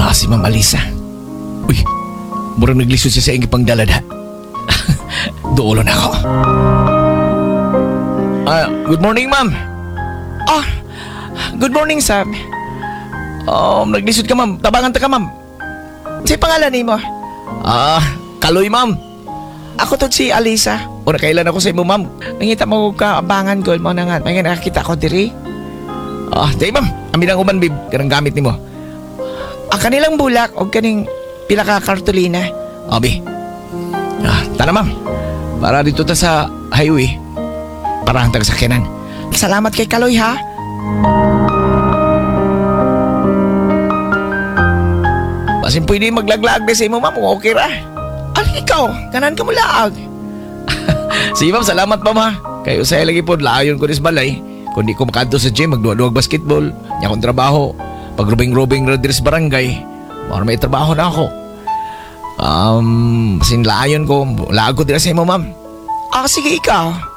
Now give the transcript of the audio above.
Si Ma'am Alisa. Uy, murang naglisod siya sa ingi pang dalad ha. Doolo na ako. Good morning, ma'am. Good morning, Sam. Naglisod ka, ma'am. Tabangan ta ka, ma'am. Si pangalan ni mo? Kaloy, ma'am. Ako to si Alisa. O nakailan ako sa imo, ma'am. Nangita mo ka abangan goal mo na nga. May nakakita ko diri. Day, ma'am. Amin ang uban, babe. Kanang gamit ni mo. Kanilang bulak o kaning pila ka kartulina. Abi. Tara, ma'am. Para dito ta sa highway. Para hantag sa sakyanan. Salamat kay Kaloy, ha? Basin pwede maglaglag na sa imo, ma'am. Okay ra. Ikaw, kanan ka mo laag. Sige, ma'am. Salamat, ma'am, ha. Kayo sa lagi po, layon ko nis balay. Kung di ko makadto sa gym, magduwa-duwag basketball. Nya akong trabaho. Pag rubing-rubing na diri sa barangay, para may trabaho na ako. Basin layon ko. Laag ko dira sa imo, ma'am. Sige ikaw.